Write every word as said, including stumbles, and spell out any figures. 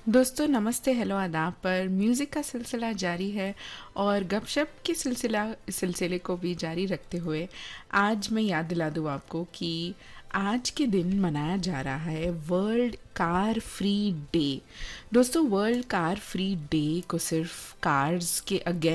दोस्तों नमस्ते, हेलो, आदाब पर म्यूज़िक का सिलसिला जारी है और गपशप के सिलसिला सिलसिले को भी जारी रखते हुए आज मैं याद दिला दूँ आपको कि आज के दिन मनाया जा रहा है वर्ल्ड कार फ्री डे। दोस्तों वर्ल्ड कार फ्री डे को सिर्फ कार्स के अगेंस्ट